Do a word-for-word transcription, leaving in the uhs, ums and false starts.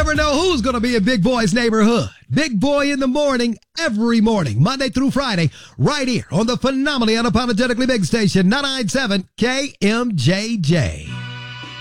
never know who's going to be in Big Boy's neighborhood. Big Boy in the morning, every morning, Monday through Friday, right here on the phenomenally unapologetically big station, nine ninety-seven K M J J.